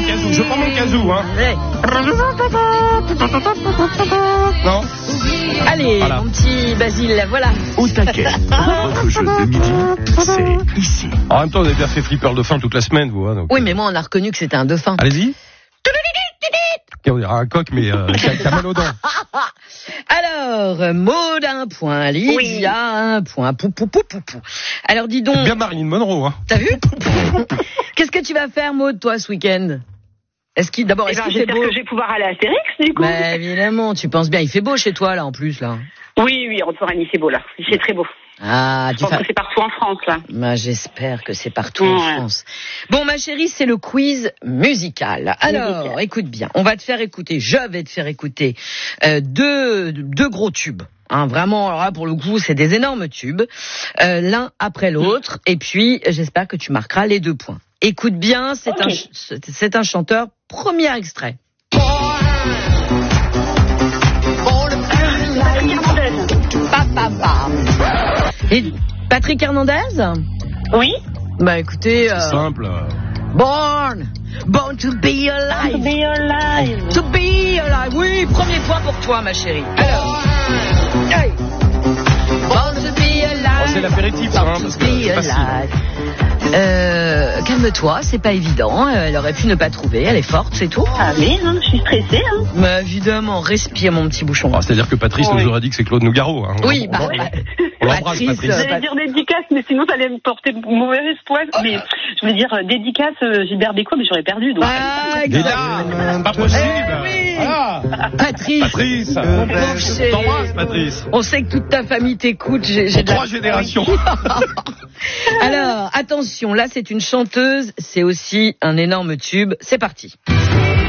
kazoo. Je prends mon kazoo, hein. Ouais. Non. Allez, Voilà. mon petit Basile, voilà. Au taquet. Votre jeu de midi, c'est ici. En même temps, vous avez bien fait flipper de fin toute la semaine, vous. Hein, donc. Oui, mais moi, on a reconnu que c'était un dauphin. Allez-y. Ok, on dirait un coq, mais qui a mal aux dents. Alors, Maud a un point, Lydia a un point. Pou. Alors, dis donc, Bien Marilyn Monroe, hein. t'as vu? Qu'est-ce que tu vas faire, Maud, toi, ce week-end? Est-ce qu'il fait J'espère beau? que je vais pouvoir aller à Astérix, du coup. Bah, évidemment, tu penses bien. Il fait beau chez toi, là, en plus, là. Oui, en Touraine, c'est beau, là. C'est très beau. Ah, Je pense que c'est partout en France, là. Bah, j'espère que c'est partout en France. Bon, ma chérie, c'est le quiz musical. Alors, écoute bien. Je vais te faire écouter deux gros tubes. Hein, vraiment, alors là, pour le coup, c'est des énormes tubes. L'un après l'autre. Et puis, j'espère que tu marqueras les 2 points. Écoute bien, c'est un chanteur. Premier extrait. Et Patrick Hernandez? Oui. Bah écoutez, Simple. Born to be alive. To be alive. Oui, premier point pour toi, ma chérie. Alors, hey. Born to be alive. Oh, c'est l'apéritif, hein, parce que c'est facile. Calme-toi, c'est pas évident. Elle aurait pu ne pas trouver. Elle est forte, c'est tout. Ah mais non, je suis stressée. Hein. Mais évidemment, respire, mon petit bouchon. Ah, c'est-à-dire que Patrice nous aurait dit que c'est Claude Nougaro. Hein. Oui, On l'embrasse, Patrice. J'allais dire dédicace, mais sinon ça allait me porter mauvais espoir. Mais je voulais dire dédicace Gilbert Bécaud, mais j'aurais perdu. Donc. Ah, Et là, pas possible. oui. Voilà. Patrice, mon pauvre chéri. T'embrasse, Patrice. On sait que toute ta famille t'écoute. J'ai 3 générations. Alors, attention, là c'est une chanteuse, c'est aussi un énorme tube. C'est parti.